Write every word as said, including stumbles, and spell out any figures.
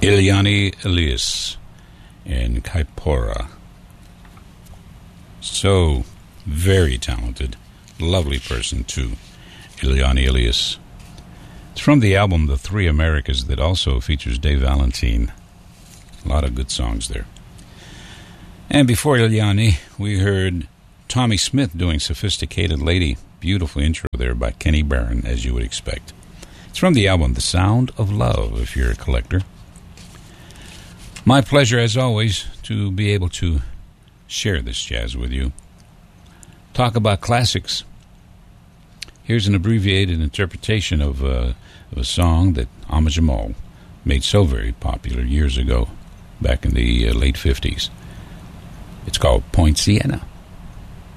Eliane Elias and Kaipora. So very talented, lovely person too, Eliane Elias. It's from the album The Three Americas that also features Dave Valentine. A lot of good songs there. And before Eliane, we heard Tommy Smith doing Sophisticated Lady. Beautiful intro there by Kenny Barron, as you would expect. It's from the album The Sound of Love, if you're a collector. My pleasure, as always, to be able to share this jazz with you. Talk about classics. Here's an abbreviated interpretation of, uh, of a song that Ahmad Jamal made so very popular years ago, back in the uh, late fifties. It's called Point Siena.